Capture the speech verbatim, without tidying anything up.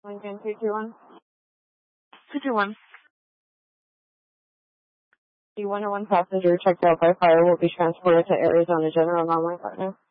Lincoln two two one. two two one. The one oh one passenger checked out by fire will be transported to Arizona General non-line partner.